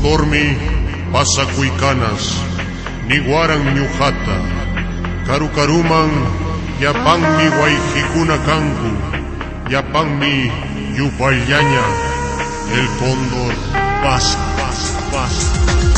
Condormi pasa cuicanas, niguaran ñujata, carucaruman, yapanmi guayjicuna canku, yapanmi yupallaña, el cóndor pasa, pasa, pasa.